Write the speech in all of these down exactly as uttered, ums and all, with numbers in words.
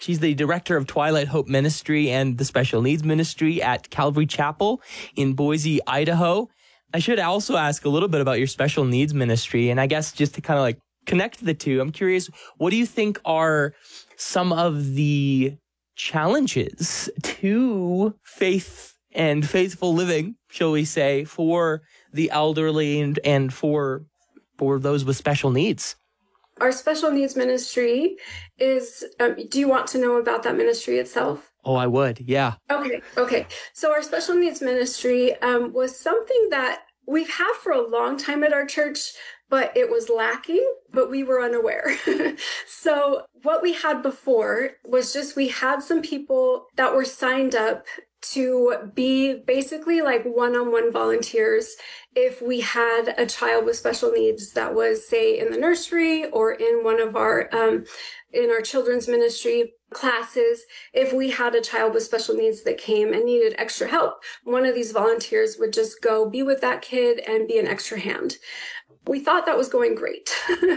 She's the director of Twilight Hope Ministry and the Special Needs Ministry at Calvary Chapel in Boise, Idaho. I should also ask a little bit about your special needs ministry. And I guess just to kind of like connect the two, I'm curious, what do you think are some of the challenges to faith and faithful living, shall we say, for the elderly and, and for for those with special needs? Our special needs ministry is, um, do you want to know about that ministry itself? Oh, I would. Yeah. Okay. Okay. So our special needs ministry um, was something that we've had for a long time at our church, but it was lacking, but we were unaware. So what we had before was just, we had some people that were signed up to be basically like one-on-one volunteers if we had a child with special needs that was, say, in the nursery or in one of our, um, in our children's ministry classes. If we had a child with special needs that came and needed extra help, one of these volunteers would just go be with that kid and be an extra hand. We thought that was going great,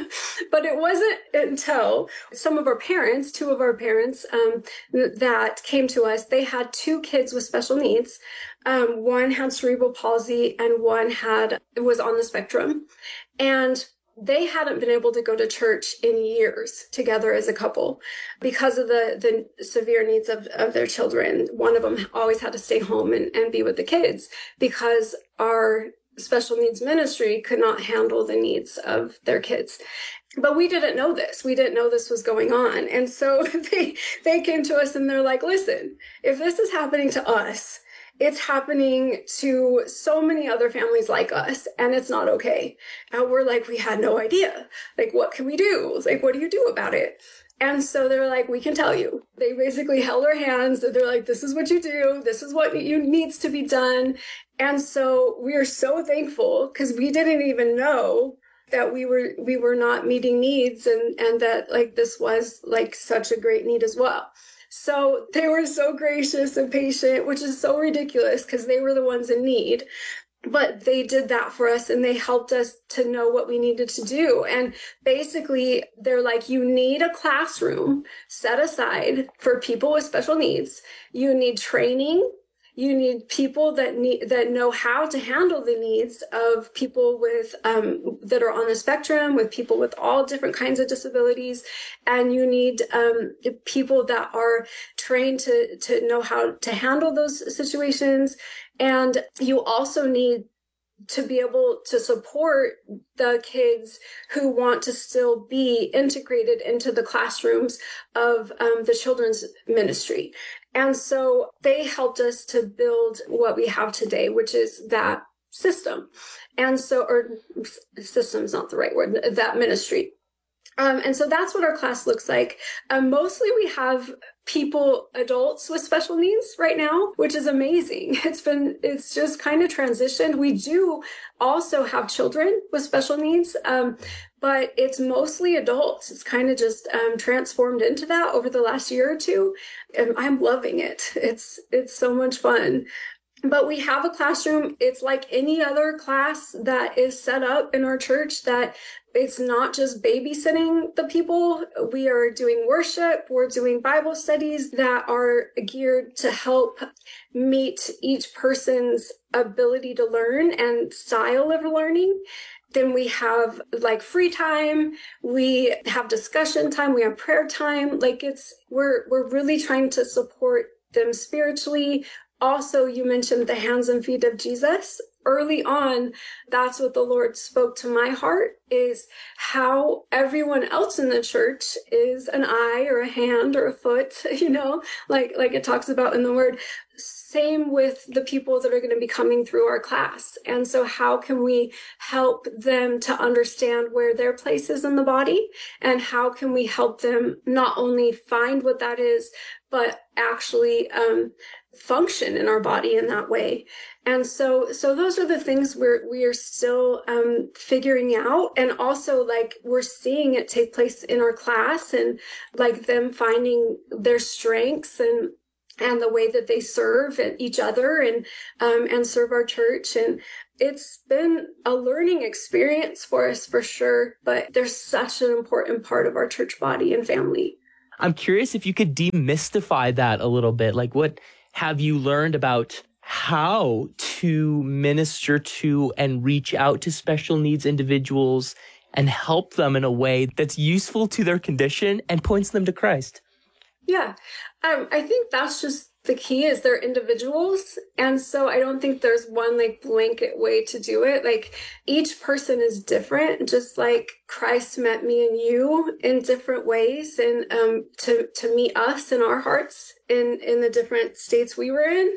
but it wasn't until some of our parents, two of our parents um, that came to us, they had two kids with special needs. Um, one had cerebral palsy and one had was on the spectrum. And they hadn't been able to go to church in years together as a couple because of the, the severe needs of, of their children. One of them always had to stay home and, and be with the kids because our special needs ministry could not handle the needs of their kids. But we didn't know this. We didn't know this was going on. And so they, they came to us and they're like, listen, if this is happening to us, it's happening to so many other families like us, and it's not okay. And we're like, we had no idea. Like, what can we do? Like, what do you do about it? And so they're like, we can tell you. They basically held our hands. They're like, this is what you do. This is what you needs to be done. And so we are so thankful because we didn't even know that we were we were not meeting needs and, and that like this was like such a great need as well. So they were so gracious and patient, which is so ridiculous because they were the ones in need. But they did that for us and they helped us to know what we needed to do. And basically, they're like, you need a classroom set aside for people with special needs. You need training. You need people that need that know how to handle the needs of people with um, that are on the spectrum, with people with all different kinds of disabilities, and you need um, people that are trained to to know how to handle those situations. And you also need to be able to support the kids who want to still be integrated into the classrooms of um, the children's ministry. And so they helped us to build what we have today, which is that system. And so, or system's not the right word, that ministry. Um, and so that's what our class looks like. Um, mostly we have people, adults with special needs right now, which is amazing. It's been, it's just kind of transitioned. We do also have children with special needs, um, but it's mostly adults. It's kind of just um, transformed into that over the last year or two. And I'm loving it. It's, it's so much fun. But we have a classroom. It's like any other class that is set up in our church, that it's not just babysitting the people. We are doing worship. We're doing Bible studies that are geared to help meet each person's ability to learn and style of learning. Then we have like free time. We have discussion time. We have prayer time. Like it's, we're, we're really trying to support them spiritually. Also, you mentioned the hands and feet of Jesus. Early on, that's what the Lord spoke to my heart, is how everyone else in the church is an eye or a hand or a foot, you know, like, like it talks about in the word. Same with the people that are going to be coming through our class. And so how can we help them to understand where their place is in the body? And how can we help them not only find what that is, but actually um, function in our body in that way? And so, so those are the things we're, we are still um, figuring out. And also, like, we're seeing it take place in our class, and like them finding their strengths and and the way that they serve each other and um, and serve our church. And it's been a learning experience for us for sure, but they're such an important part of our church body and family. I'm curious if you could demystify that a little bit. Like, what have you learned about how to minister to and reach out to special needs individuals and help them in a way that's useful to their condition and points them to Christ? Yeah, um, I think that's just the key is they're individuals. And so I don't think there's one like blanket way to do it. Like each person is different, just like Christ met me and you in different ways and um, to, to meet us in our hearts in, in the different states we were in.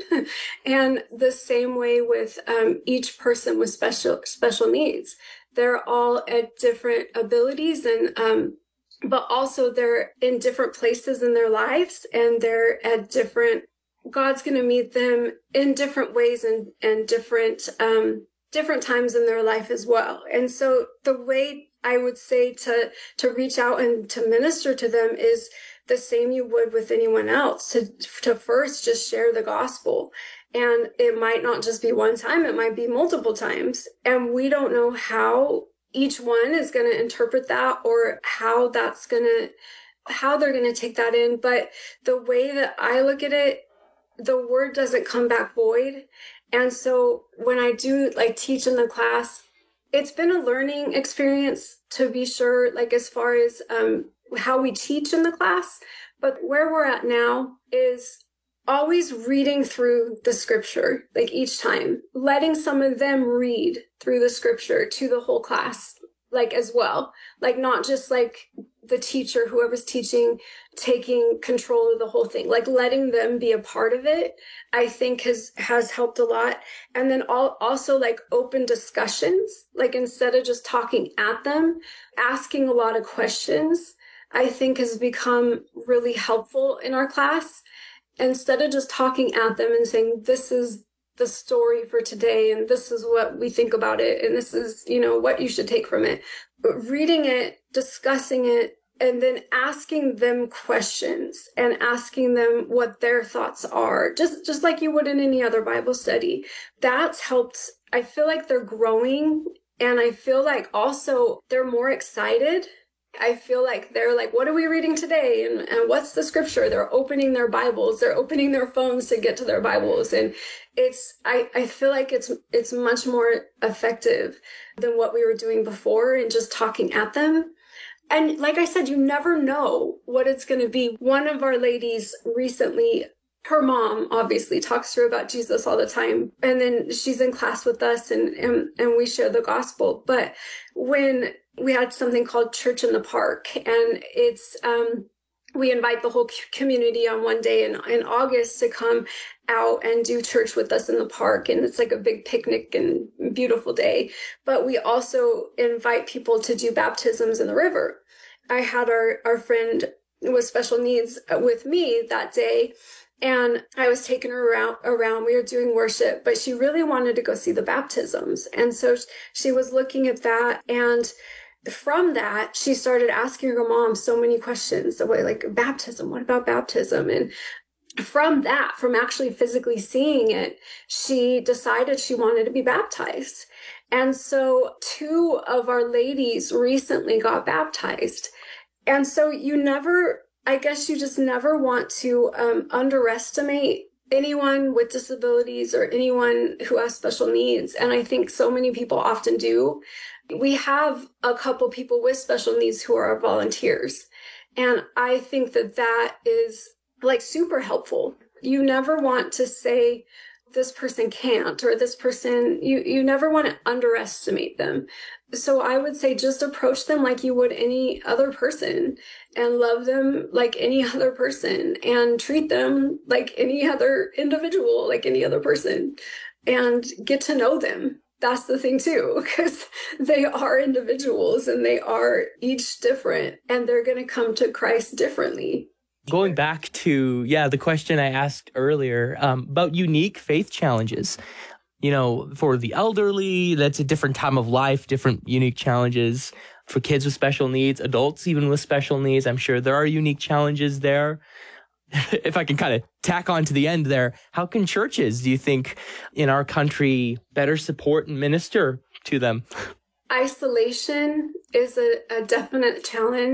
And the same way with um, each person with special, special needs. They're all at different abilities and um, but also they're in different places in their lives and they're at different, God's going to meet them in different ways and, and different, um, different times in their life as well. And so the way I would say to, to reach out and to minister to them is the same you would with anyone else, to, to first just share the gospel. And it might not just be one time, it might be multiple times. And we don't know how each one is going to interpret that or how that's going to, how they're going to take that in. But the way that I look at it, the word doesn't come back void. And so when I do like teach in the class, it's been a learning experience to be sure, like as far as um, how we teach in the class. But where we're at now is always reading through the scripture, like each time, letting some of them read through the scripture to the whole class, like as well, like not just like the teacher, whoever's teaching, taking control of the whole thing, like letting them be a part of it, I think has, has helped a lot. And then all, also like open discussions, like instead of just talking at them, asking a lot of questions, I think has become really helpful in our class. Instead of just talking at them and saying, this is the story for today, and this is what we think about it, and this is, you know, what you should take from it. But reading it, discussing it, and then asking them questions and asking them what their thoughts are, just, just like you would in any other Bible study. That's helped. I feel like they're growing, and I feel like also they're more excited. I feel like they're like, what are we reading today? And, and what's the scripture? They're opening their Bibles. They're opening their phones to get to their Bibles. And it's, I, I feel like it's, it's much more effective than what we were doing before and just talking at them. And like I said, you never know what it's going to be. One of our ladies recently, her mom obviously talks to her about Jesus all the time. And then she's in class with us and, and, and we share the gospel. But when we had something called Church in the Park, and it's, um, we invite the whole community on one day in, in August to come out and do church with us in the park. And it's like a big picnic and beautiful day. But we also invite people to do baptisms in the river. I had our, our friend with special needs with me that day. And I was taking her around, around, we were doing worship, but she really wanted to go see the baptisms. And so she was looking at that. And from that, she started asking her mom so many questions, like baptism, what about baptism? And from that, from actually physically seeing it, she decided she wanted to be baptized. And so two of our ladies recently got baptized. And so you never, I guess you just never want to um, underestimate anyone with disabilities or anyone who has special needs. And I think so many people often do. We have a couple people with special needs who are our volunteers. And I think that that is like super helpful. You never want to say this person can't or this person, you, you never want to underestimate them. So I would say just approach them like you would any other person and love them like any other person and treat them like any other individual, like any other person, and get to know them. That's the thing too, because they are individuals and they are each different and they're going to come to Christ differently. Going back to, yeah, the question I asked earlier um, about unique faith challenges. You know, for the elderly, that's a different time of life, different unique challenges. For kids with special needs, adults even with special needs, I'm sure there are unique challenges there. If I can kind of tack on to the end there, how can churches, do you think, in our country better support and minister to them? Isolation is a, a definite challenge.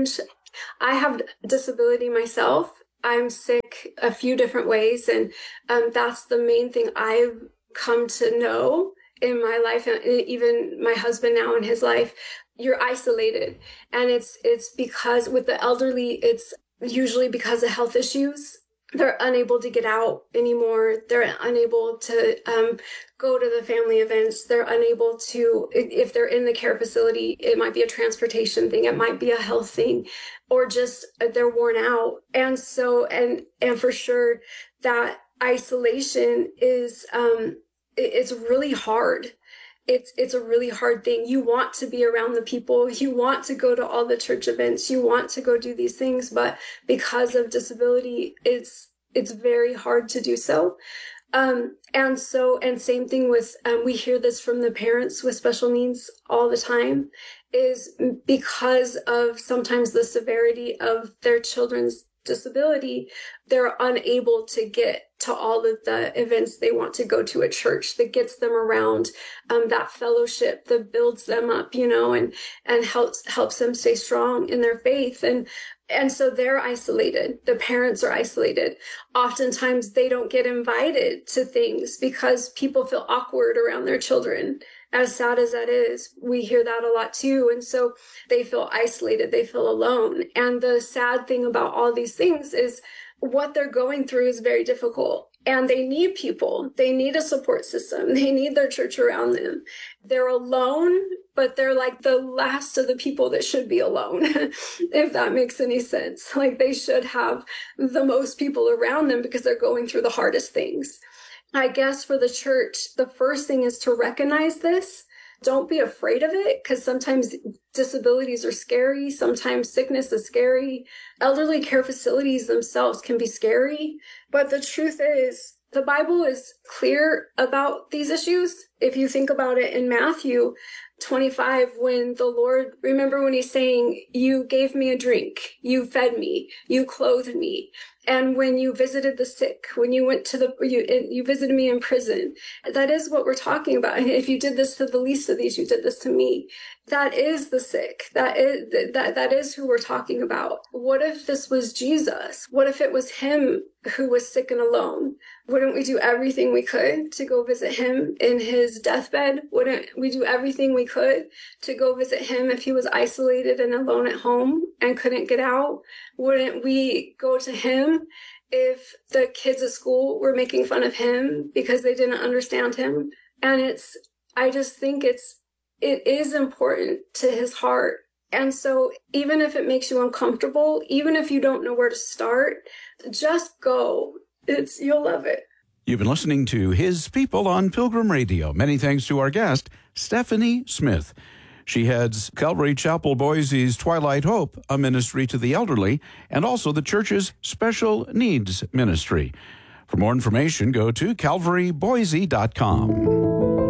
I have disability myself. I'm sick a few different ways, and um, that's the main thing I've come to know in my life, and even my husband now in his life. You're isolated, and it's it's because with the elderly, it's usually because of health issues. They're unable to get out anymore. They're unable to um, go to the family events. They're unable to, if they're in the care facility, it might be a transportation thing. It might be a health thing, or just they're worn out. And so, and, and for sure that isolation is, um, it, it's really hard. It's it's a really hard thing. You want to be around the people. You want to go to all the church events. You want to go do these things, but because of disability, it's it's very hard to do so. Um, and so, and same thing with, um, we hear this from the parents with special needs all the time, is because of sometimes the severity of their children's disability, they're unable to get to all of the events they want to go to at church that gets them around um, that fellowship that builds them up, you know, and and helps helps them stay strong in their faith. And and so they're isolated. The parents are isolated. Oftentimes they don't get invited to things because people feel awkward around their children. As sad as that is, we hear that a lot too. And so they feel isolated, they feel alone. And the sad thing about all these things is what they're going through is very difficult. And they need people. They need a support system. They need their church around them. They're alone, but they're like the last of the people that should be alone, if that makes any sense. Like they should have the most people around them because they're going through the hardest things. I guess for the church, the first thing is to recognize this. Don't be afraid of it, because sometimes disabilities are scary. Sometimes sickness is scary. Elderly care facilities themselves can be scary. But the truth is, the Bible is clear about these issues. If you think about it in Matthew twenty-five, when the Lord, remember when he's saying, you gave me a drink, you fed me, you clothed me. And when you visited the sick, when you went to the, you, you visited me in prison, that is what we're talking about. And if you did this to the least of these, you did this to me. That is the sick. That is, that, that is who we're talking about. What if this was Jesus? What if it was him who was sick and alone? Wouldn't we do everything we could to go visit him in his deathbed? Wouldn't we do everything we could to go visit him if he was isolated and alone at home and couldn't get out? Wouldn't we go to him if the kids at school were making fun of him because they didn't understand him? And it's, I just think it's, it is important to his heart. And so even if it makes you uncomfortable, even if you don't know where to start, just go. It's, you'll love it. You've been listening to His People on Pilgrim Radio. Many thanks to our guest, Stephanie Smith. She heads Calvary Chapel Boise's Twilight Hope, a ministry to the elderly, and also the church's Special Needs Ministry. For more information, go to calvary boise dot com.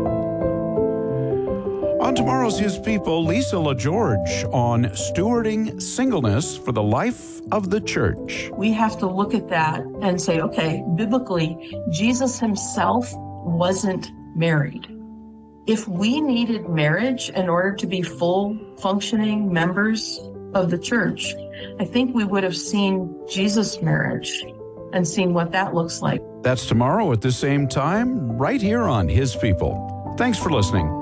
On tomorrow's His People, Lisa LaGeorge on stewarding singleness for the life of the church. We have to look at that and say, okay, biblically, Jesus himself wasn't married. If we needed marriage in order to be full functioning members of the church, I think we would have seen Jesus' marriage and seen what that looks like. That's tomorrow at the same time, right here on His People. Thanks for listening.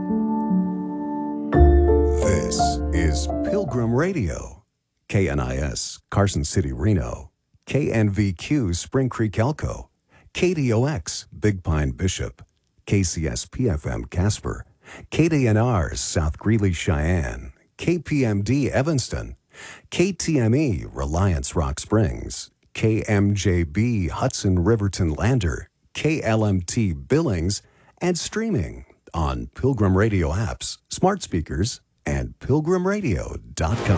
This is Pilgrim Radio, K N I S, Carson City, Reno, K N V Q, Spring Creek, Elko, K D O X, Big Pine, Bishop, K C S P F M, Casper, K D N R, South Greeley, Cheyenne, K P M D, Evanston, K T M E, Reliance, Rock Springs, K M J B, Hudson, Riverton, Lander, K L M T, Billings, and streaming on Pilgrim Radio apps, smart speakers, and pilgrim radio dot com.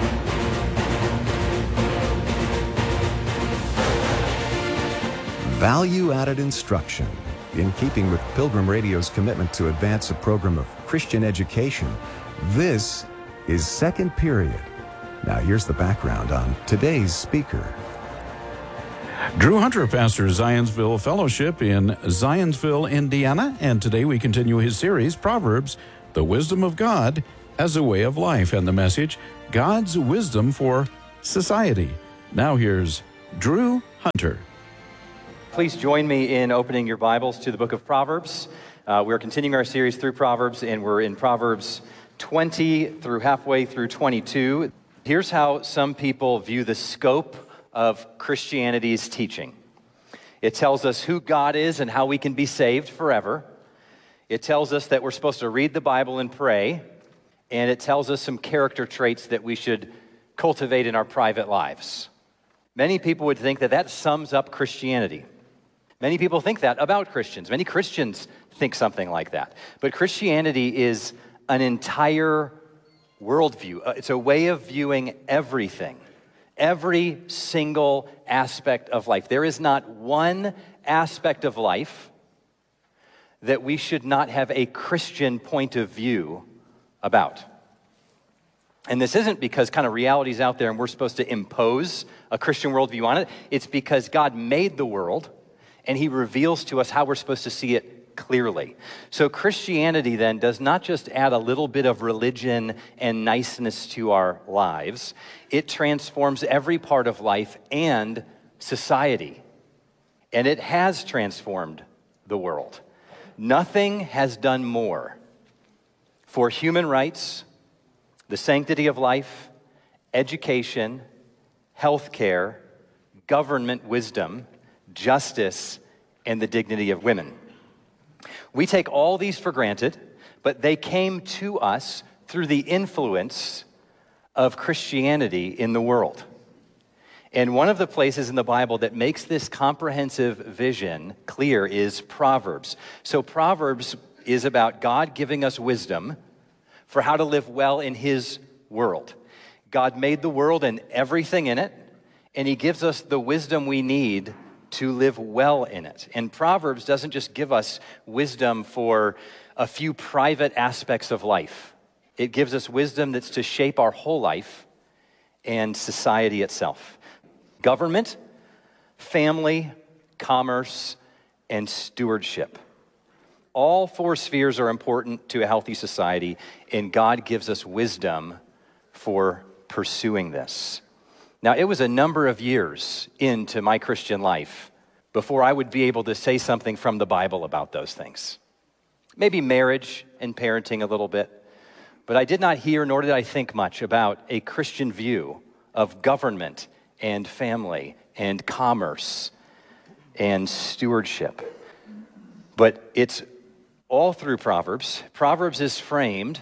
Value-added instruction. In keeping with Pilgrim Radio's commitment to advance a program of Christian education, this is Second Period. Now here's the background on today's speaker. Drew Hunter pastors Zionsville Fellowship in Zionsville, Indiana, and today we continue his series, Proverbs, the Wisdom of God as a way of life, and the message, God's wisdom for society. Now here's Drew Hunter. Please join me in opening your Bibles to the book of Proverbs. Uh, we're continuing our series through Proverbs, and we're in Proverbs twenty through halfway through twenty-two. Here's how some people view the scope of Christianity's teaching. It tells us who God is and how we can be saved forever. It tells us that we're supposed to read the Bible and pray. And it tells us some character traits that we should cultivate in our private lives. Many people would think that that sums up Christianity. Many people think that about Christians. Many Christians think something like that. But Christianity is an entire worldview. It's a way of viewing everything, every single aspect of life. There is not one aspect of life that we should not have a Christian point of view about. And this isn't because kind of reality's out there and we're supposed to impose a Christian worldview on it. It's because God made the world and he reveals to us how we're supposed to see it clearly. So Christianity then does not just add a little bit of religion and niceness to our lives. It transforms every part of life and society. And it has transformed the world. Nothing has done more for human rights, the sanctity of life, education, healthcare, government wisdom, justice, and the dignity of women. We take all these for granted, but they came to us through the influence of Christianity in the world. And one of the places in the Bible that makes this comprehensive vision clear is Proverbs. So Proverbs is about God giving us wisdom for how to live well in his world. God made the world and everything in it, and he gives us the wisdom we need to live well in it. And Proverbs doesn't just give us wisdom for a few private aspects of life. It gives us wisdom that's to shape our whole life and society itself. Government, family, commerce, and stewardship. All four spheres are important to a healthy society, and God gives us wisdom for pursuing this. Now, it was a number of years into my Christian life before I would be able to say something from the Bible about those things. Maybe marriage and parenting a little bit, but I did not hear nor did I think much about a Christian view of government and family and commerce and stewardship. But it's all through Proverbs. Proverbs is framed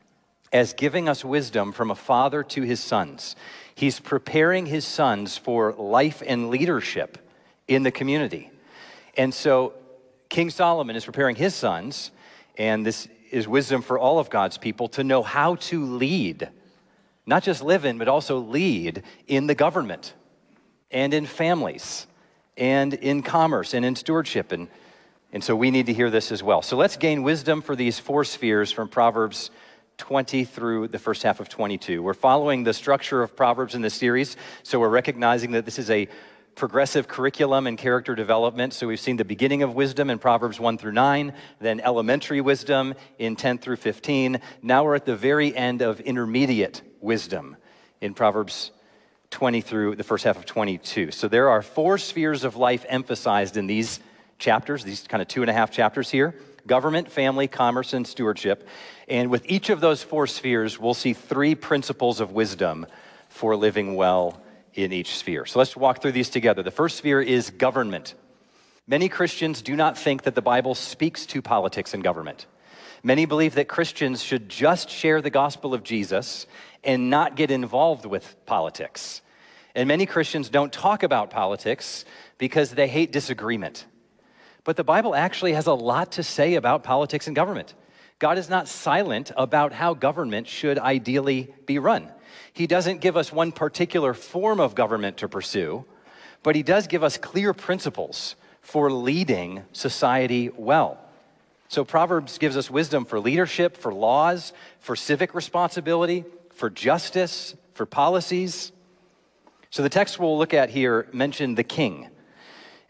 as giving us wisdom from a father to his sons. He's preparing his sons for life and leadership in the community. And so King Solomon is preparing his sons, and this is wisdom for all of God's people to know how to lead, not just live in, but also lead in the government and in families and in commerce and in stewardship. And And so we need to hear this as well. So let's gain wisdom for these four spheres from Proverbs twenty through the first half of twenty-two. We're following the structure of Proverbs in this series, so we're recognizing that this is a progressive curriculum and character development. So we've seen the beginning of wisdom in Proverbs one through nine, then elementary wisdom in ten through fifteen. Now we're at the very end of intermediate wisdom in Proverbs twenty through the first half of twenty-two. So there are four spheres of life emphasized in these chapters, these kind of two and a half chapters here: government, family, commerce, and stewardship. And with each of those four spheres, we'll see three principles of wisdom for living well in each sphere. So let's walk through these together. The first sphere is government. Many Christians do not think that the Bible speaks to politics and government. Many believe that Christians should just share the gospel of Jesus and not get involved with politics. And many Christians don't talk about politics because they hate disagreement. But the Bible actually has a lot to say about politics and government. God is not silent about how government should ideally be run. He doesn't give us one particular form of government to pursue, but he does give us clear principles for leading society well. So Proverbs gives us wisdom for leadership, for laws, for civic responsibility, for justice, for policies. So the text we'll look at here mentioned the king.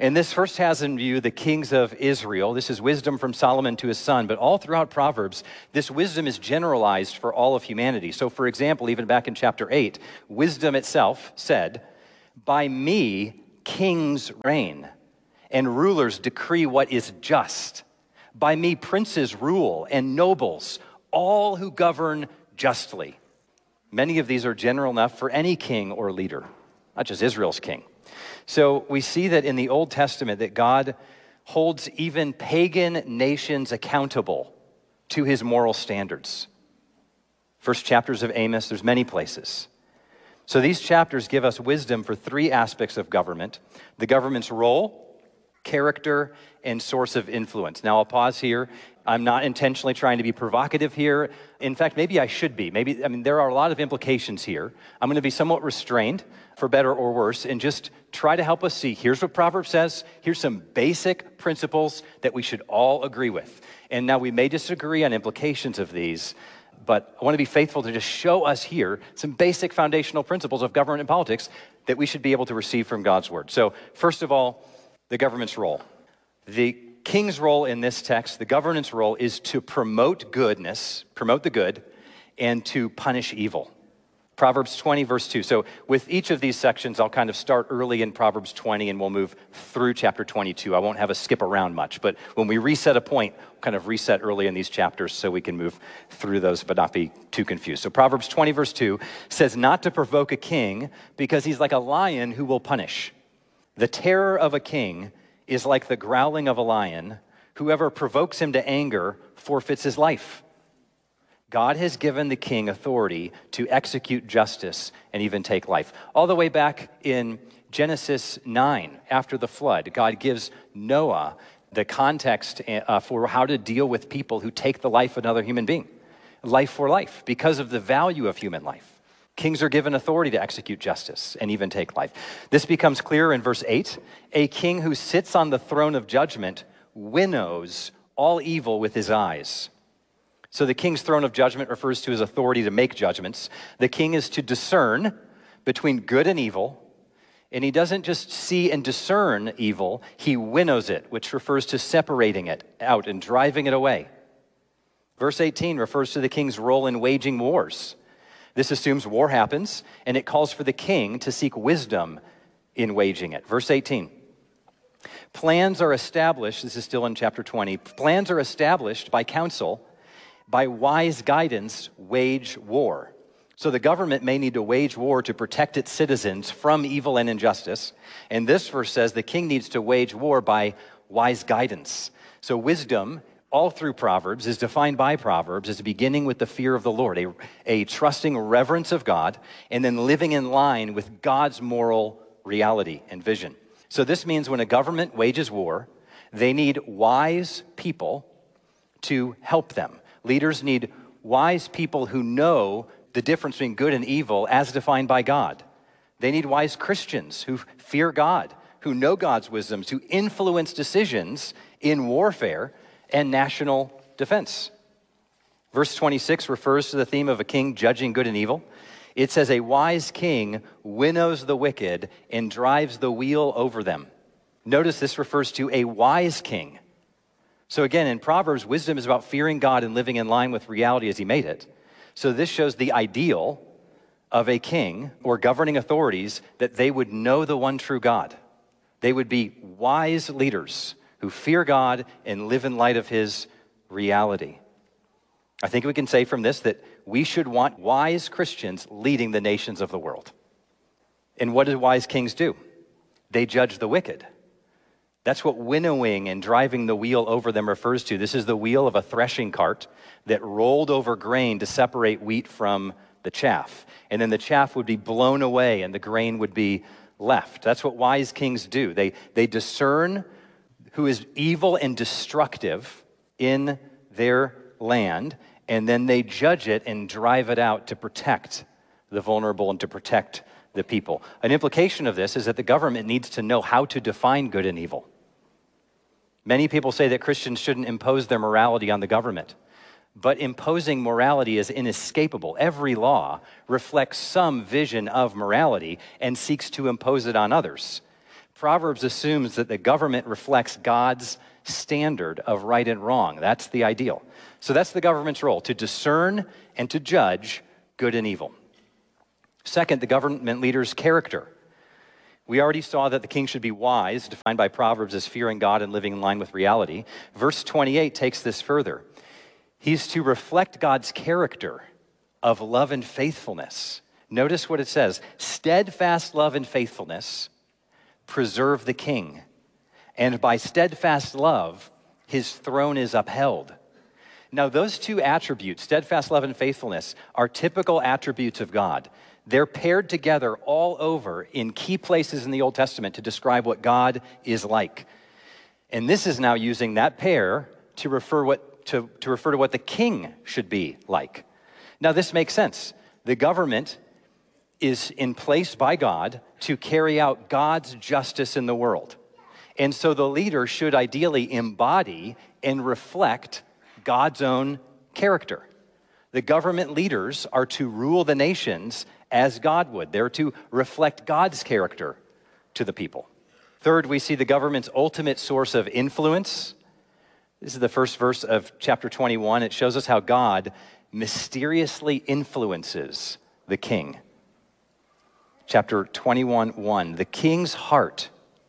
And this first has in view the kings of Israel. This is wisdom from Solomon to his son. But all throughout Proverbs, this wisdom is generalized for all of humanity. So for example, even back in chapter eight, wisdom itself said, "By me kings reign, and rulers decree what is just. By me princes rule, and nobles, all who govern justly." Many of these are general enough for any king or leader, not just Israel's king. So we see that in the Old Testament that God holds even pagan nations accountable to his moral standards. First chapters of Amos, there's many places. So these chapters give us wisdom for three aspects of government: the government's role, character, and source of influence. Now I'll pause here. I'm not intentionally trying to be provocative here. In fact, maybe I should be. Maybe, I mean, there are a lot of implications here. I'm going to be somewhat restrained, for better or worse, and just try to help us see, here's what Proverbs says, here's some basic principles that we should all agree with. And now we may disagree on implications of these, but I want to be faithful to just show us here some basic foundational principles of government and politics that we should be able to receive from God's word. So first of all, the government's role. The king's role in this text, the governance role, is to promote goodness, promote the good, and to punish evil. Proverbs twenty, verse two. So with each of these sections, I'll kind of start early in Proverbs twenty, and we'll move through chapter twenty-two. I won't have a skip around much, but when we reset a point, we'll kind of reset early in these chapters so we can move through those but not be too confused. So Proverbs twenty, verse two says, "Not to provoke a king, because he's like a lion who will punish. The terror of a king is like the growling of a lion. Whoever provokes him to anger forfeits his life." God has given the king authority to execute justice and even take life. All the way back in Genesis nine, after the flood, God gives Noah the context uh, for how to deal with people who take the life of another human being. Life for life, because of the value of human life. Kings are given authority to execute justice and even take life. This becomes clearer in verse eight. "A king who sits on the throne of judgment winnows all evil with his eyes." So the king's throne of judgment refers to his authority to make judgments. The king is to discern between good and evil, and he doesn't just see and discern evil, he winnows it, which refers to separating it out and driving it away. Verse eighteen refers to the king's role in waging wars. This assumes war happens, and it calls for the king to seek wisdom in waging it. Verse eighteen, plans are established, this is still in chapter twenty, plans are established by counsel, by wise guidance, wage war. So the government may need to wage war to protect its citizens from evil and injustice. And this verse says the king needs to wage war by wise guidance. So wisdom, all through Proverbs, is defined by Proverbs as beginning with the fear of the Lord, a, a trusting reverence of God, and then living in line with God's moral reality and vision. So this means when a government wages war, they need wise people to help them. Leaders need wise people who know the difference between good and evil as defined by God. They need wise Christians who fear God, who know God's wisdoms, who influence decisions in warfare and national defense. Verse twenty-six refers to the theme of a king judging good and evil. It says, "A wise king winnows the wicked and drives the wheel over them." Notice this refers to a wise king. So again, in Proverbs, wisdom is about fearing God and living in line with reality as he made it. So this shows the ideal of a king or governing authorities, that they would know the one true God. They would be wise leaders who fear God and live in light of his reality. I think we can say from this that we should want wise Christians leading the nations of the world. And what do wise kings do? They judge the wicked. That's what winnowing and driving the wheel over them refers to. This is the wheel of a threshing cart that rolled over grain to separate wheat from the chaff. And then the chaff would be blown away and the grain would be left. That's what wise kings do. They, they discern who is evil and destructive in their land, and then they judge it and drive it out to protect the vulnerable and to protect the people. An implication of this is that the government needs to know how to define good and evil. Many people say that Christians shouldn't impose their morality on the government, but imposing morality is inescapable. Every law reflects some vision of morality and seeks to impose it on others. Proverbs assumes that the government reflects God's standard of right and wrong. That's the ideal. So that's the government's role, to discern and to judge good and evil. Second, the government leader's character. We already saw that the king should be wise, defined by Proverbs as fearing God and living in line with reality. Verse twenty-eight takes this further. He's to reflect God's character of love and faithfulness. Notice what it says, steadfast love and faithfulness preserve the king, and by steadfast love, his throne is upheld. Now, those two attributes, steadfast love and faithfulness, are typical attributes of God. They're paired together all over in key places in the Old Testament to describe what God is like. And this is now using that pair to refer what to, to refer to what the king should be like. Now, this makes sense. The government is in place by God to carry out God's justice in the world. And so the leader should ideally embody and reflect God's own character. The government leaders are to rule the nations as God would. They're to reflect God's character to the people. Third, we see the government's ultimate source of influence. This is the first verse of chapter twenty-one. It shows us how God mysteriously influences the king. Chapter twenty-one, one. The king's heart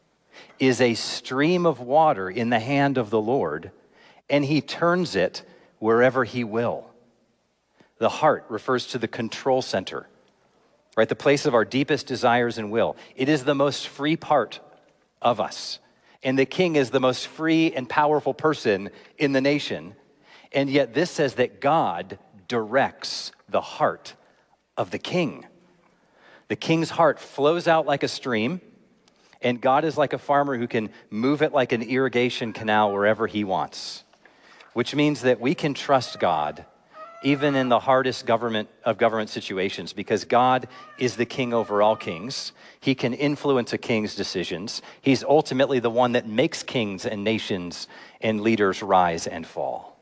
is a stream of water in the hand of the Lord, and he turns it wherever he will. The heart refers to the control center, right? The place of our deepest desires and will. It is the most free part of us. And the king is the most free and powerful person in the nation. And yet this says that God directs the heart of the king. The king's heart flows out like a stream, and God is like a farmer who can move it like an irrigation canal wherever he wants, which means that we can trust God even in the hardest government of government situations, because God is the king over all kings. He can influence a king's decisions. He's ultimately the one that makes kings and nations and leaders rise and fall.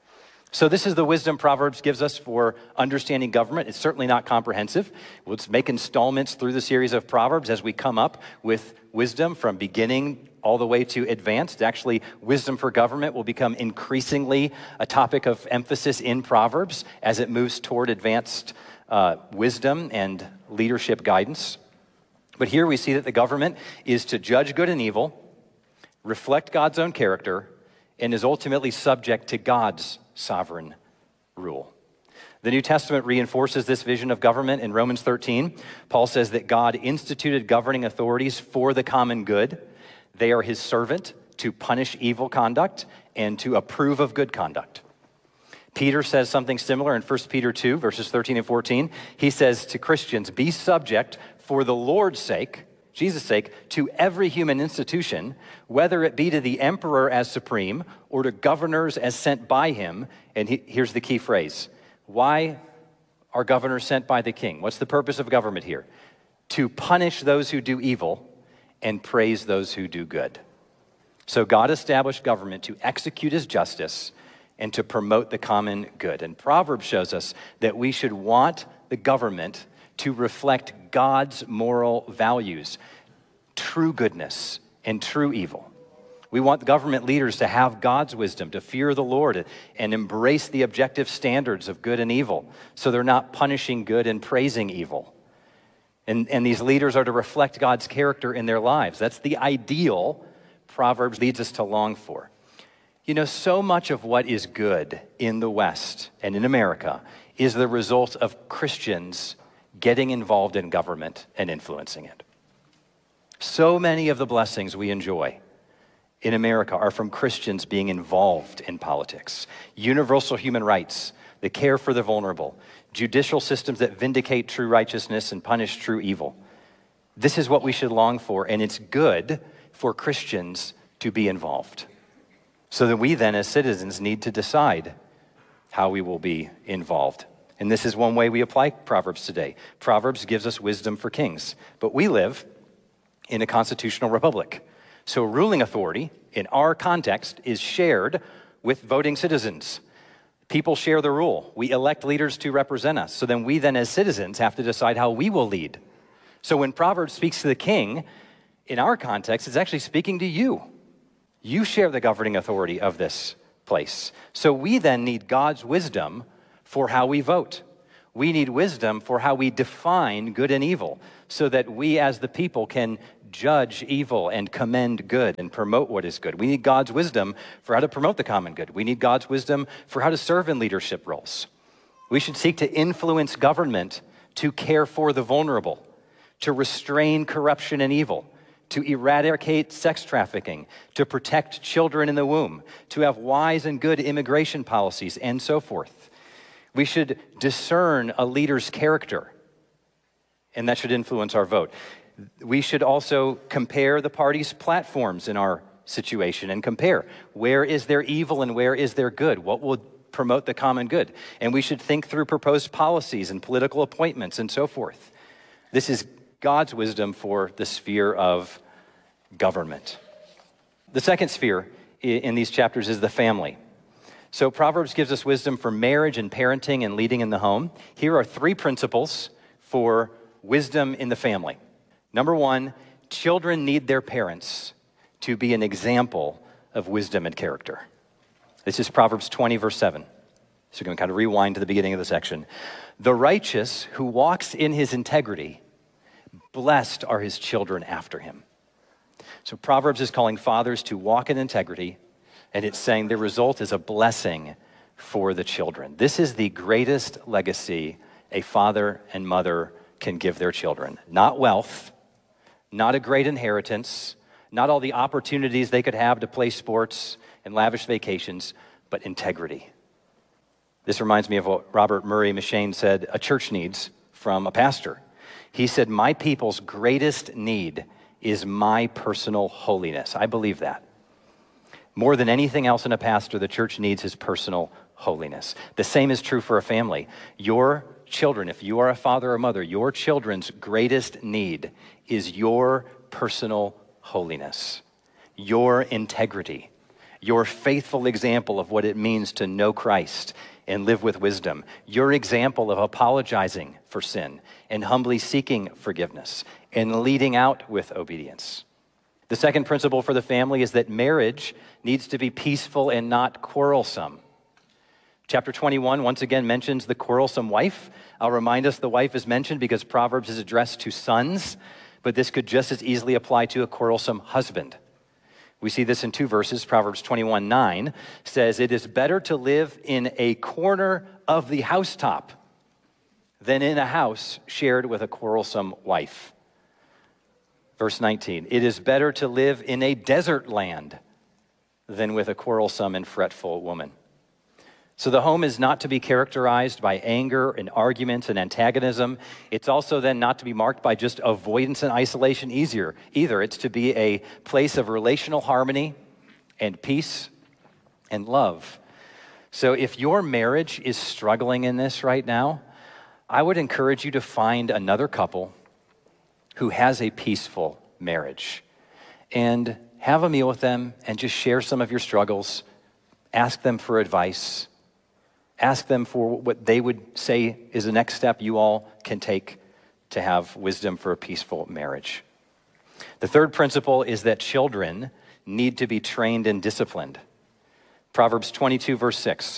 So this is the wisdom Proverbs gives us for understanding government. It's certainly not comprehensive. Let's make installments through the series of Proverbs as we come up with wisdom from beginning all the way to advanced. Actually, wisdom for government will become increasingly a topic of emphasis in Proverbs as it moves toward advanced uh, wisdom and leadership guidance. But here we see that the government is to judge good and evil, reflect God's own character, and is ultimately subject to God's sovereign rule. The New Testament reinforces this vision of government in Romans thirteen. Paul says that God instituted governing authorities for the common good. They are his servant to punish evil conduct and to approve of good conduct. Peter says something similar in First Peter two, verses thirteen and fourteen. He says to Christians, be subject for the Lord's sake, Jesus' sake, to every human institution, whether it be to the emperor as supreme or to governors as sent by him. And he, here's the key phrase. Why are governors sent by the king? What's the purpose of government here? To punish those who do evil and praise those who do good. So God established government to execute his justice and to promote the common good. And Proverbs shows us that we should want the government to reflect God's moral values, true goodness and true evil. We want the government leaders to have God's wisdom, to fear the Lord and embrace the objective standards of good and evil, so they're not punishing good and praising evil. And, and these leaders are to reflect God's character in their lives. That's the ideal Proverbs leads us to long for. You know, so much of what is good in the West and in America is the result of Christians getting involved in government and influencing it. So many of the blessings we enjoy in America are from Christians being involved in politics. Universal human rights, the care for the vulnerable, judicial systems that vindicate true righteousness and punish true evil. This is what we should long for, and it's good for Christians to be involved. So that we then as citizens need to decide how we will be involved. And this is one way we apply Proverbs today. Proverbs gives us wisdom for kings, but we live in a constitutional republic. So ruling authority in our context is shared with voting citizens. People share the rule. We elect leaders to represent us. So then we then as citizens have to decide how we will lead. So when Proverbs speaks to the king, in our context, it's actually speaking to you. You share the governing authority of this place. So we then need God's wisdom for how we vote. We need wisdom for how we define good and evil so that we as the people can judge evil and commend good and promote what is good. We need God's wisdom for how to promote the common good. We need God's wisdom for how to serve in leadership roles. We should seek to influence government to care for the vulnerable, to restrain corruption and evil, to eradicate sex trafficking, to protect children in the womb, to have wise and good immigration policies, and so forth. We should discern a leader's character, and that should influence our vote. We should also compare the parties' platforms in our situation and compare where is there evil and where is there good? What will promote the common good? And we should think through proposed policies and political appointments and so forth. This is God's wisdom for the sphere of government. The second sphere in these chapters is the family. So Proverbs gives us wisdom for marriage and parenting and leading in the home. Here are three principles for wisdom in the family. Number one, children need their parents to be an example of wisdom and character. This is Proverbs twenty, verse seven. So we're going to kind of rewind to the beginning of the section. The righteous who walks in his integrity, blessed are his children after him. So Proverbs is calling fathers to walk in integrity, and it's saying the result is a blessing for the children. This is the greatest legacy a father and mother can give their children. Not wealth, not a great inheritance, not all the opportunities they could have to play sports and lavish vacations, but integrity. This reminds me of what Robert Murray M'Cheyne said a church needs from a pastor. He said, my people's greatest need is my personal holiness. I believe that. More than anything else in a pastor, the church needs his personal holiness. The same is true for a family. Your children, if you are a father or mother, your children's greatest need is your personal holiness, your integrity, your faithful example of what it means to know Christ and live with wisdom, your example of apologizing for sin and humbly seeking forgiveness and leading out with obedience. The second principle for the family is that marriage needs to be peaceful and not quarrelsome. Chapter twenty-one once again mentions the quarrelsome wife. I'll remind us the wife is mentioned because Proverbs is addressed to sons, but this could just as easily apply to a quarrelsome husband. We see this in two verses. Proverbs twenty-one nine says, it is better to live in a corner of the housetop than in a house shared with a quarrelsome wife. Verse nineteen, it is better to live in a desert land than with a quarrelsome and fretful woman. So the home is not to be characterized by anger and arguments and antagonism. It's also then not to be marked by just avoidance and isolation easier, either. It's to be a place of relational harmony and peace and love. So if your marriage is struggling in this right now, I would encourage you to find another couple who has a peaceful marriage and have a meal with them and just share some of your struggles. Ask them for advice. Ask them for what they would say is the next step you all can take to have wisdom for a peaceful marriage. The third principle is that children need to be trained and disciplined. Proverbs twenty-two, verse six.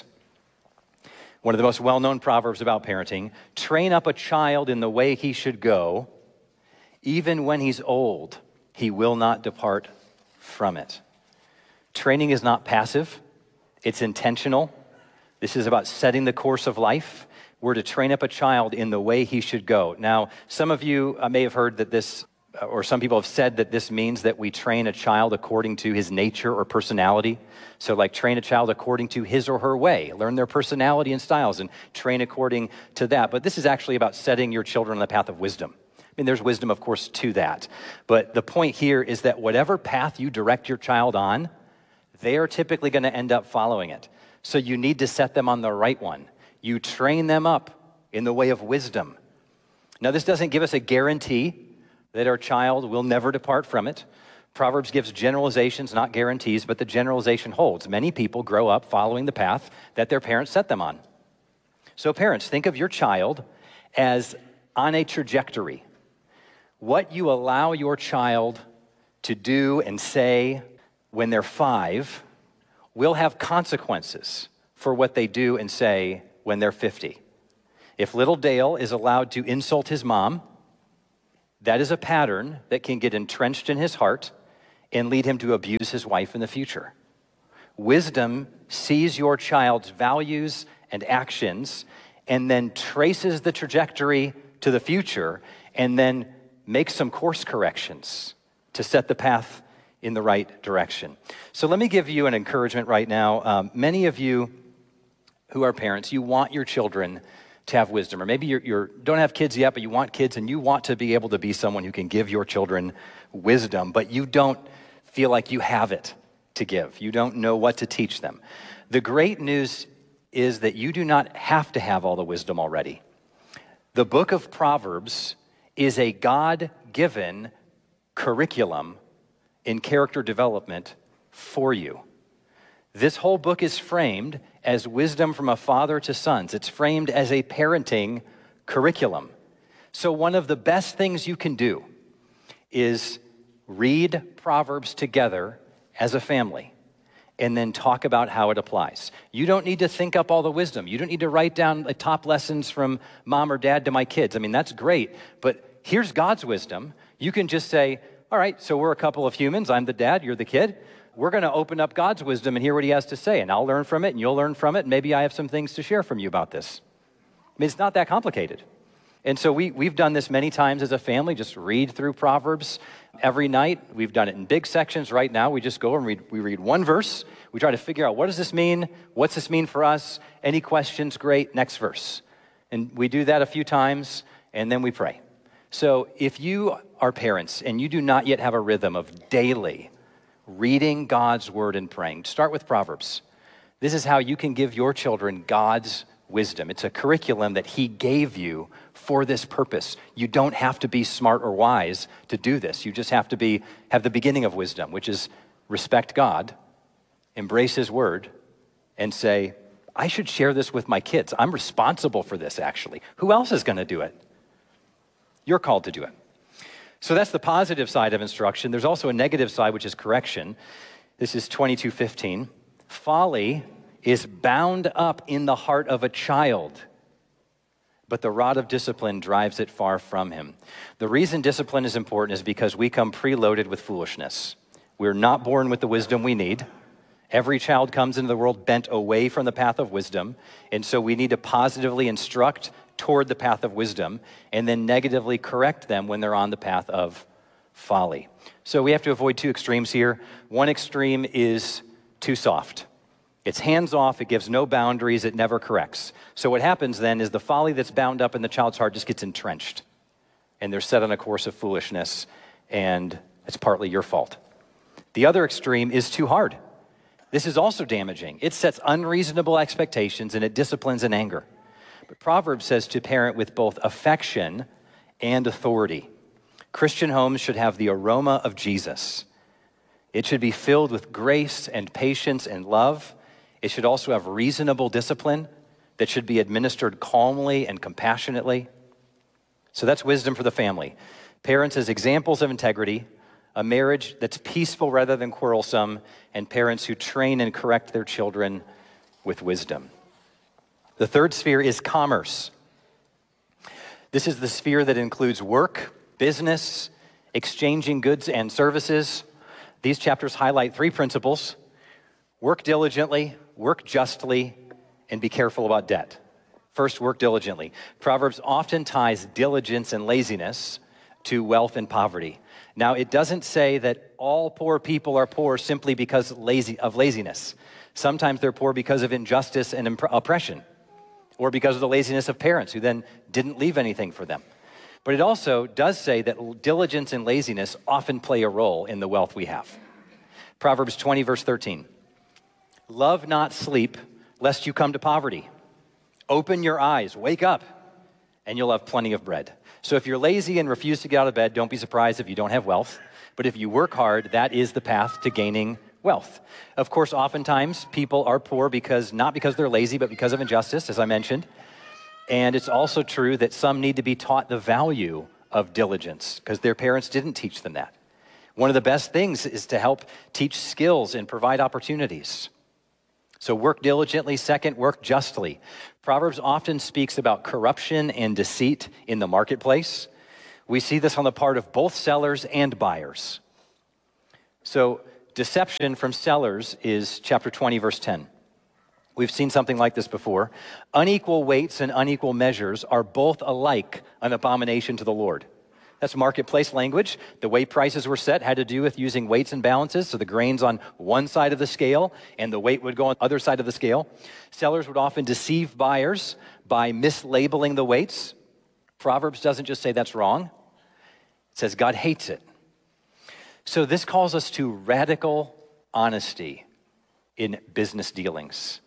One of the most well-known proverbs about parenting, train up a child in the way he should go. Even when he's old, he will not depart from it. Training is not passive. It's intentional. This is about setting the course of life. We're to train up a child in the way he should go. Now, some of you uh, may have heard that this, uh, or some people have said that this means that we train a child according to his nature or personality. So like train a child according to his or her way, learn their personality and styles and train according to that. But this is actually about setting your children on the path of wisdom. I mean, there's wisdom, of course, to that. But the point here is that whatever path you direct your child on, they are typically going to end up following it. So you need to set them on the right one. You train them up in the way of wisdom. Now, this doesn't give us a guarantee that our child will never depart from it. Proverbs gives generalizations, not guarantees, but the generalization holds. Many people grow up following the path that their parents set them on. So parents, think of your child as on a trajectory. What you allow your child to do and say when they're five will have consequences for what they do and say when they're fifty. If little Dale is allowed to insult his mom, that is a pattern that can get entrenched in his heart and lead him to abuse his wife in the future. Wisdom sees your child's values and actions and then traces the trajectory to the future and then makes some course corrections to set the path in the right direction. So let me give you an encouragement right now. Um, many of you who are parents, you want your children to have wisdom, or maybe you you're, don't have kids yet, but you want kids and you want to be able to be someone who can give your children wisdom, but you don't feel like you have it to give. You don't know what to teach them. The great news is that you do not have to have all the wisdom already. The book of Proverbs is a God-given curriculum in character development for you. This whole book is framed as wisdom from a father to sons. It's framed as a parenting curriculum. So one of the best things you can do is read Proverbs together as a family and then talk about how it applies. You don't need to think up all the wisdom. You don't need to write down the top lessons from mom or dad to my kids. I mean, that's great, but here's God's wisdom. You can just say, all right, so we're a couple of humans. I'm the dad, you're the kid. We're going to open up God's wisdom and hear what he has to say, and I'll learn from it, and you'll learn from it, and maybe I have some things to share from you about this. I mean, it's not that complicated. And so we, we've done this many times as a family, just read through Proverbs every night. We've done it in big sections. Right now, we just go and read, we read one verse. We try to figure out, what does this mean? What's this mean for us? Any questions? Great, next verse. And we do that a few times, and then we pray. So if you are parents and you do not yet have a rhythm of daily reading God's word and praying, start with Proverbs. This is how you can give your children God's wisdom. It's a curriculum that he gave you for this purpose. You don't have to be smart or wise to do this. You just have to be have the beginning of wisdom, which is respect God, embrace his word, and say, I should share this with my kids. I'm responsible for this, actually. Who else is going to do it? You're called to do it. So that's the positive side of instruction. There's also a negative side, which is correction. This is twenty-two fifteen. Folly is bound up in the heart of a child, but the rod of discipline drives it far from him. The reason discipline is important is because we come preloaded with foolishness. We're not born with the wisdom we need. Every child comes into the world bent away from the path of wisdom, and so we need to positively instruct toward the path of wisdom and then negatively correct them when they're on the path of folly. So we have to avoid two extremes here. One extreme is too soft. It's hands off, it gives no boundaries, it never corrects. So what happens then is the folly that's bound up in the child's heart just gets entrenched, and they're set on a course of foolishness, and it's partly your fault. The other extreme is too hard. This is also damaging. It sets unreasonable expectations and it disciplines in anger. But Proverbs says to parent with both affection and authority. Christian homes should have the aroma of Jesus. It should be filled with grace and patience and love. It should also have reasonable discipline that should be administered calmly and compassionately. So that's wisdom for the family. Parents as examples of integrity, a marriage that's peaceful rather than quarrelsome, and parents who train and correct their children with wisdom. The third sphere is commerce. This is the sphere that includes work, business, exchanging goods and services. These chapters highlight three principles: work diligently, work justly, and be careful about debt. First, work diligently. Proverbs often ties diligence and laziness to wealth and poverty. Now, it doesn't say that all poor people are poor simply because lazy, of laziness. Sometimes they're poor because of injustice and imp- oppression, or because of the laziness of parents who then didn't leave anything for them. But it also does say that diligence and laziness often play a role in the wealth we have. Proverbs twenty, verse thirteen. Love not sleep, lest you come to poverty. Open your eyes, wake up, and you'll have plenty of bread. So if you're lazy and refuse to get out of bed, don't be surprised if you don't have wealth. But if you work hard, that is the path to gaining wealth. Of course, oftentimes people are poor because not because they're lazy, but because of injustice, as I mentioned. And it's also true that some need to be taught the value of diligence because their parents didn't teach them that. One of the best things is to help teach skills and provide opportunities. So work diligently. Second, work justly. Proverbs often speaks about corruption and deceit in the marketplace. We see this on the part of both sellers and buyers. So deception from sellers is chapter twenty, verse ten. We've seen something like this before. Unequal weights and unequal measures are both alike an abomination to the Lord. That's marketplace language. The way prices were set had to do with using weights and balances. So the grain's on one side of the scale and the weight would go on the other side of the scale. Sellers would often deceive buyers by mislabeling the weights. Proverbs doesn't just say that's wrong. It says God hates it. So this calls us to radical honesty in business dealings.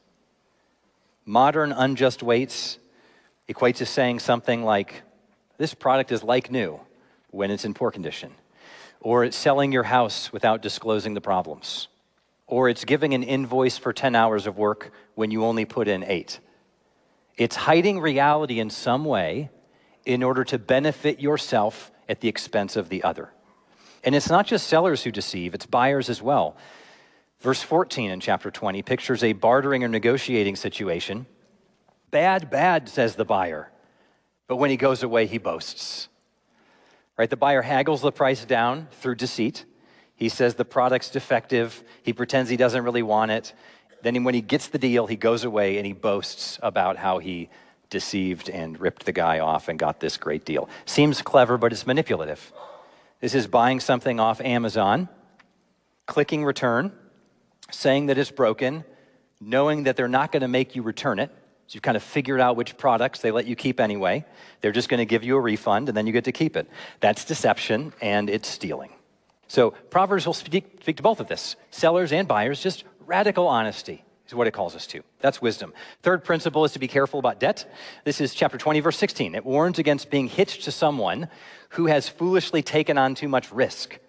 Modern unjust weights equates to saying something like, this product is like new when it's in poor condition. Or it's selling your house without disclosing the problems. Or it's giving an invoice for ten hours of work when you only put in eight. It's hiding reality in some way in order to benefit yourself at the expense of the other. And it's not just sellers who deceive, it's buyers as well. Verse fourteen in chapter twenty pictures a bartering or negotiating situation. Bad, bad, says the buyer. But when he goes away, he boasts. Right? The buyer haggles the price down through deceit. He says the product's defective. He pretends he doesn't really want it. Then when he gets the deal, he goes away and he boasts about how he deceived and ripped the guy off and got this great deal. Seems clever, but it's manipulative. This is buying something off Amazon, clicking return, saying that it's broken, knowing that they're not going to make you return it. So you've kind of figured out which products they let you keep anyway. They're just going to give you a refund, and then you get to keep it. That's deception, and it's stealing. So Proverbs will speak, speak to both of this. Sellers and buyers, just radical honesty is what it calls us to. That's wisdom. Third principle is to be careful about debt. This is chapter twenty, verse sixteen. It warns against being hitched to someone who has foolishly taken on too much risk.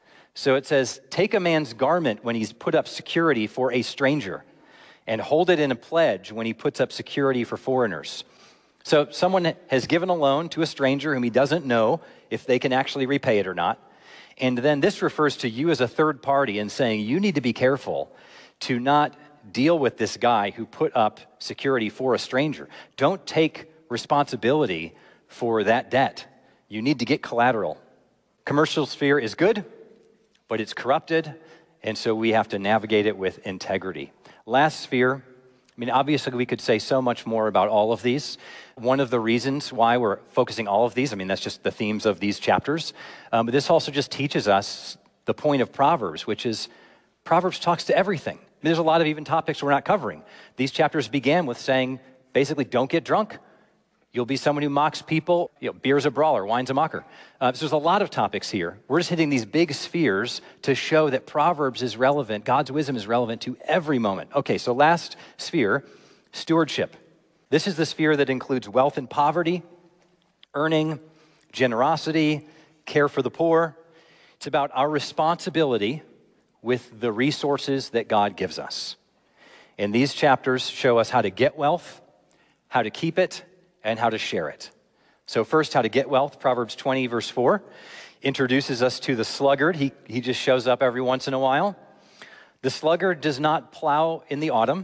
So it says, take a man's garment when he's put up security for a stranger, and hold it in a pledge when he puts up security for foreigners. So someone has given a loan to a stranger whom he doesn't know if they can actually repay it or not. And then this refers to you as a third party and saying you need to be careful to not deal with this guy who put up security for a stranger. Don't take responsibility for that debt. You need to get collateral. Commercial sphere is good, but it's corrupted, and so we have to navigate it with integrity. Last sphere, I mean, obviously we could say so much more about all of these. One of the reasons why we're focusing all of these, I mean, that's just the themes of these chapters. Um, but this also just teaches us the point of Proverbs, which is Proverbs talks to everything. I mean, there's a lot of even topics we're not covering. These chapters began with saying, basically, don't get drunk. You'll be someone who mocks people. You know, beer's a brawler, wine's a mocker. Uh, so there's a lot of topics here. We're just hitting these big spheres to show that Proverbs is relevant, God's wisdom is relevant to every moment. Okay, so last sphere, stewardship. This is the sphere that includes wealth and poverty, earning, generosity, care for the poor. It's about our responsibility with the resources that God gives us. And these chapters show us how to get wealth, how to keep it, and how to share it. So first, how to get wealth. Proverbs twenty, verse four, introduces us to the sluggard. He, he just shows up every once in a while. The sluggard does not plow in the autumn.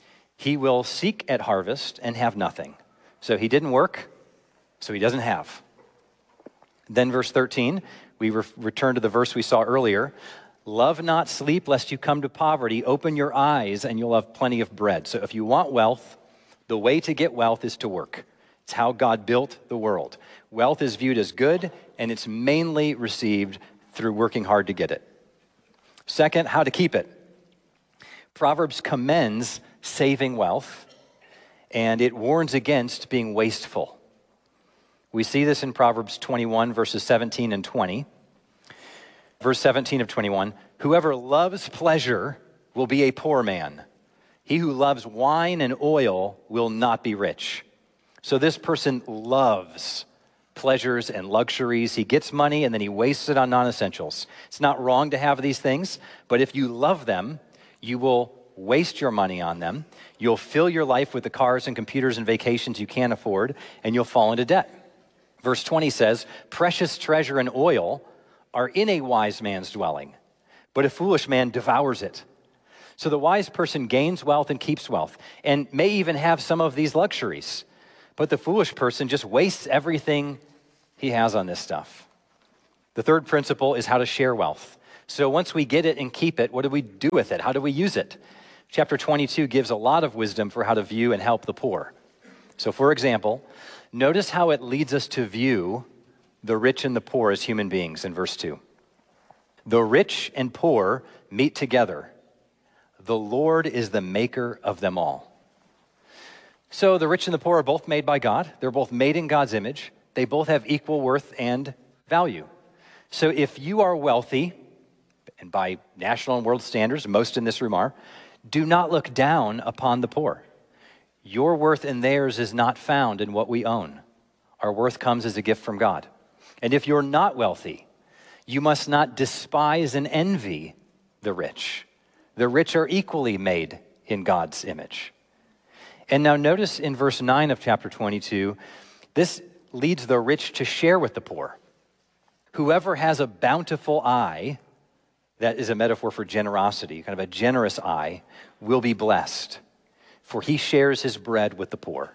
He will seek at harvest and have nothing. So he didn't work, so he doesn't have. Then verse thirteen, we re- return to the verse we saw earlier. Love not sleep, lest you come to poverty. Open your eyes, and you'll have plenty of bread. So if you want wealth, the way to get wealth is to work. It's how God built the world. Wealth is viewed as good, and it's mainly received through working hard to get it. Second, how to keep it. Proverbs commends saving wealth, and it warns against being wasteful. We see this in Proverbs twenty-one, verses seventeen and twenty. Verse seventeen of twenty-one, whoever loves pleasure will be a poor man. He who loves wine and oil will not be rich. So this person loves pleasures and luxuries. He gets money and then he wastes it on non-essentials. It's not wrong to have these things, but if you love them, you will waste your money on them. You'll fill your life with the cars and computers and vacations you can't afford, and you'll fall into debt. Verse twenty says, precious treasure and oil are in a wise man's dwelling, but a foolish man devours it. So the wise person gains wealth and keeps wealth, and may even have some of these luxuries. But the foolish person just wastes everything he has on this stuff. The third principle is how to share wealth. So once we get it and keep it, what do we do with it? How do we use it? Chapter twenty-two gives a lot of wisdom for how to view and help the poor. So for example, notice how it leads us to view the rich and the poor as human beings in verse two. The rich and poor meet together. The Lord is the maker of them all. So the rich and the poor are both made by God. They're both made in God's image. They both have equal worth and value. So if you are wealthy, and by national and world standards, most in this room are, do not look down upon the poor. Your worth and theirs is not found in what we own. Our worth comes as a gift from God. And if you're not wealthy, you must not despise and envy the rich. The rich are equally made in God's image. And now notice in verse nine of chapter twenty-two, this leads the rich to share with the poor. Whoever has a bountiful eye, that is a metaphor for generosity, kind of a generous eye, will be blessed, for he shares his bread with the poor.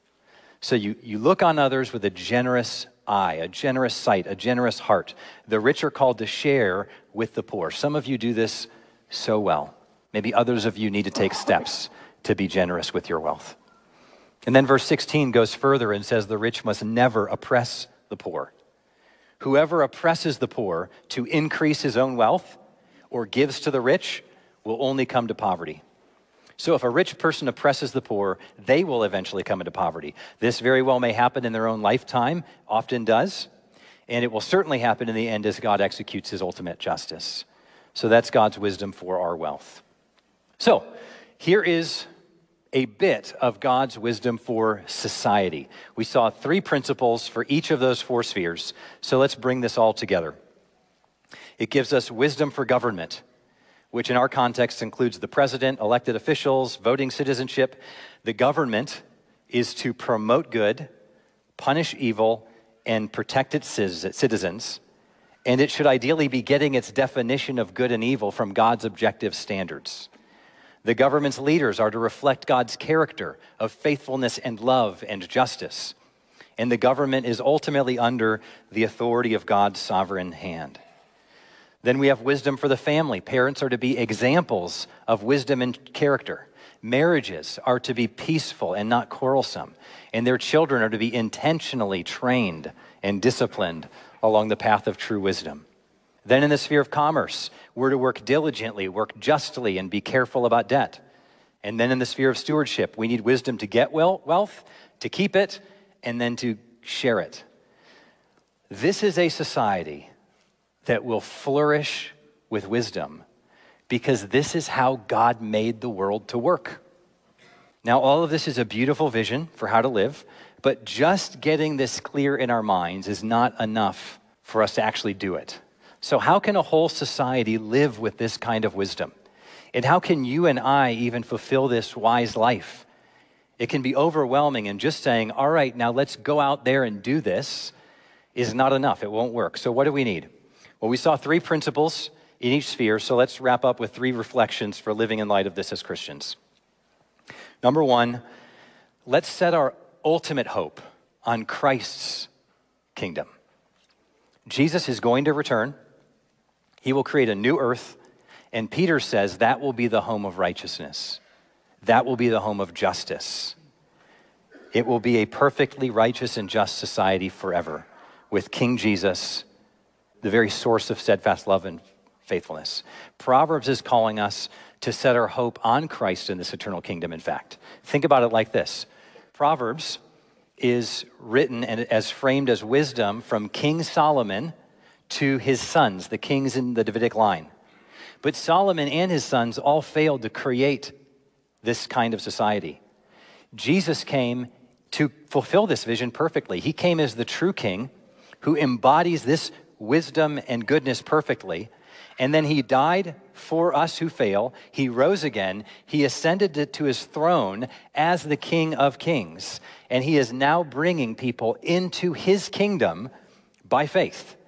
So you, you look on others with a generous eye, a generous sight, a generous heart. The rich are called to share with the poor. Some of you do this so well. Maybe others of you need to take steps to be generous with your wealth. And then verse sixteen goes further and says the rich must never oppress the poor. Whoever oppresses the poor to increase his own wealth or gives to the rich will only come to poverty. So if a rich person oppresses the poor, they will eventually come into poverty. This very well may happen in their own lifetime, often does, and it will certainly happen in the end as God executes his ultimate justice. So that's God's wisdom for our wealth. So here is a bit of God's wisdom for society. We saw three principles for each of those four spheres. So let's bring this all together. It gives us wisdom for government, which in our context includes the president, elected officials, voting citizenship. The government is to promote good, punish evil, and protect its citizens. And it should ideally be getting its definition of good and evil from God's objective standards. The government's leaders are to reflect God's character of faithfulness and love and justice. And the government is ultimately under the authority of God's sovereign hand. Then we have wisdom for the family. Parents are to be examples of wisdom and character. Marriages are to be peaceful and not quarrelsome. And their children are to be intentionally trained and disciplined along the path of true wisdom. Then in the sphere of commerce, we're to work diligently, work justly, and be careful about debt. And then in the sphere of stewardship, we need wisdom to get wealth, to keep it, and then to share it. This is a society that will flourish with wisdom because this is how God made the world to work. Now, all of this is a beautiful vision for how to live, but just getting this clear in our minds is not enough for us to actually do it. So how can a whole society live with this kind of wisdom? And how can you and I even fulfill this wise life? It can be overwhelming, and just saying, all right, now let's go out there and do this is not enough. It won't work. So what do we need? Well, we saw three principles in each sphere, so let's wrap up with three reflections for living in light of this as Christians. Number one, let's set our ultimate hope on Christ's kingdom. Jesus is going to return. He will create a new earth, and Peter says that will be the home of righteousness. That will be the home of justice. It will be a perfectly righteous and just society forever with King Jesus, the very source of steadfast love and faithfulness. Proverbs is calling us to set our hope on Christ in this eternal kingdom, in fact. Think about it like this. Proverbs is written and as framed as wisdom from King Solomon to his sons, the kings in the Davidic line. But Solomon and his sons all failed to create this kind of society. Jesus came to fulfill this vision perfectly. He came as the true king who embodies this wisdom and goodness perfectly. And then he died for us who fail. He rose again. He ascended to his throne as the King of Kings. And he is now bringing people into his kingdom by faith.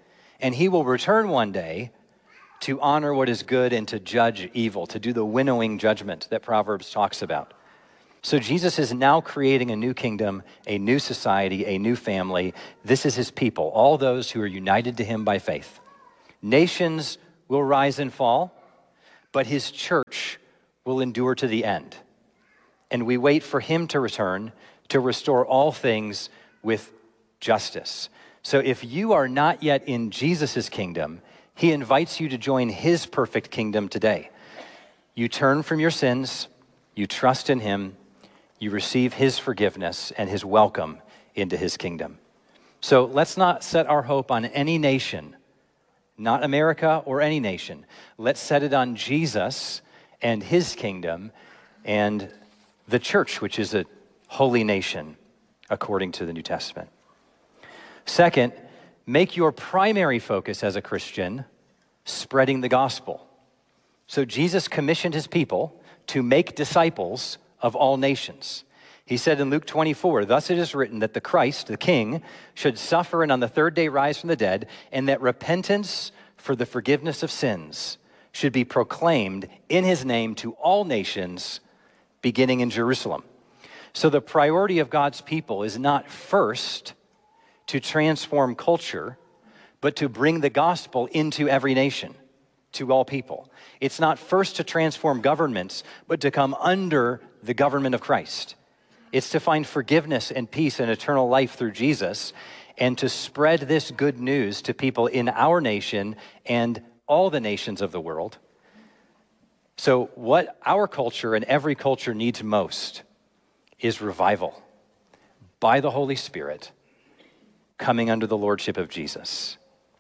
And he will return one day to honor what is good and to judge evil, to do the winnowing judgment that Proverbs talks about. So Jesus is now creating a new kingdom, a new society, a new family. This is his people, all those who are united to him by faith. Nations will rise and fall, but his church will endure to the end. And we wait for him to return to restore all things with justice. So if you are not yet in Jesus' kingdom, he invites you to join his perfect kingdom today. You turn from your sins, you trust in him, you receive his forgiveness and his welcome into his kingdom. So let's not set our hope on any nation, not America or any nation. Let's set it on Jesus and his kingdom and the church, which is a holy nation according to the New Testament. Second, make your primary focus as a Christian spreading the gospel. So Jesus commissioned his people to make disciples of all nations. He said in Luke twenty-four, "Thus it is written that the Christ, the King, should suffer and on the third day rise from the dead, and that repentance for the forgiveness of sins should be proclaimed in his name to all nations, beginning in Jerusalem." So the priority of God's people is not first to transform culture, but to bring the gospel into every nation, to all people. It's not first to transform governments, but to come under the government of Christ. It's to find forgiveness and peace and eternal life through Jesus, and to spread this good news to people in our nation and all the nations of the world. So what our culture and every culture needs most is revival by the Holy Spirit coming under the lordship of Jesus.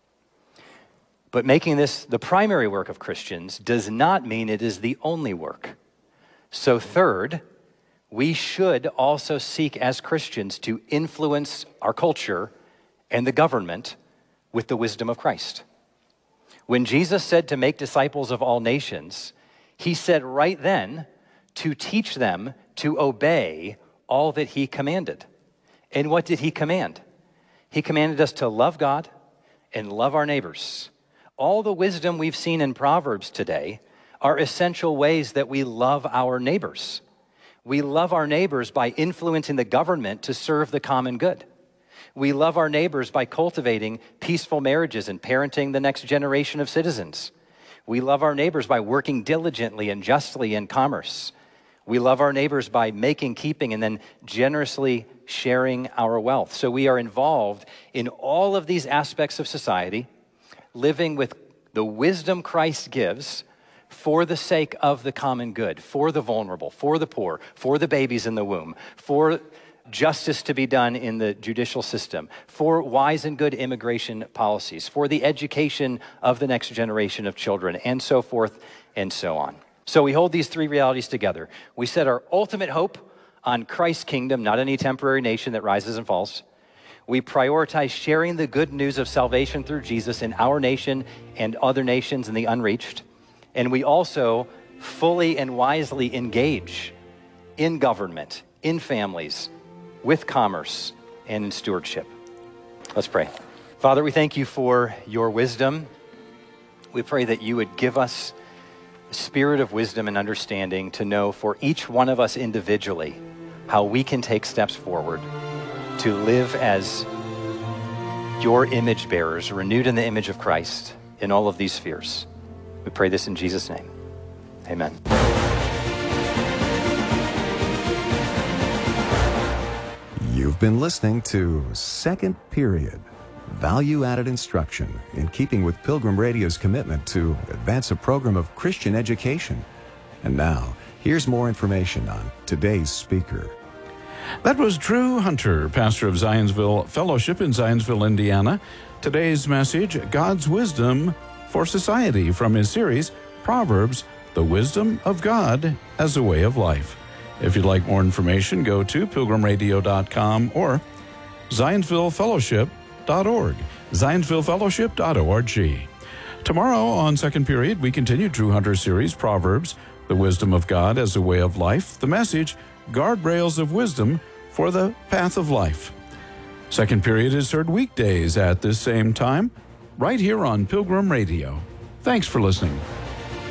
But making this the primary work of Christians does not mean it is the only work. So third, we should also seek as Christians to influence our culture and the government with the wisdom of Christ. When Jesus said to make disciples of all nations, he said right then to teach them to obey all that he commanded. And what did he command? He commanded us to love God and love our neighbors. All the wisdom we've seen in Proverbs today are essential ways that we love our neighbors. We love our neighbors by influencing the government to serve the common good. We love our neighbors by cultivating peaceful marriages and parenting the next generation of citizens. We love our neighbors by working diligently and justly in commerce. We love our neighbors by making, keeping, and then generously sharing our wealth. So we are involved in all of these aspects of society, living with the wisdom Christ gives for the sake of the common good, for the vulnerable, for the poor, for the babies in the womb, for justice to be done in the judicial system, for wise and good immigration policies, for the education of the next generation of children, and so forth and so on. So we hold these three realities together. We set our ultimate hope on Christ's kingdom, not any temporary nation that rises and falls. We prioritize sharing the good news of salvation through Jesus in our nation and other nations in the unreached. And we also fully and wisely engage in government, in families, with commerce, and in stewardship. Let's pray. Father, we thank you for your wisdom. We pray that you would give us a spirit of wisdom and understanding to know for each one of us individually how we can take steps forward to live as your image bearers, renewed in the image of Christ in all of these spheres. We pray this in Jesus' name. Amen. You've been listening to Second Period, value-added instruction in keeping with Pilgrim Radio's commitment to advance a program of Christian education. And now, here's more information on today's speaker. That was Drew Hunter, pastor of Zionsville Fellowship in Zionsville, Indiana. Today's message, God's Wisdom for Society, from his series, Proverbs, the Wisdom of God as a Way of Life. If you'd like more information, go to pilgrim radio dot com or zionsville fellowship dot org, zionsville fellowship dot org. Tomorrow on Second Period, we continue Drew Hunter's series, Proverbs, the Wisdom of God as a Way of Life. The message, Guardrails of Wisdom for the Path of Life. Second Period is heard weekdays at this same time. right here on Pilgrim Radio. Thanks for listening.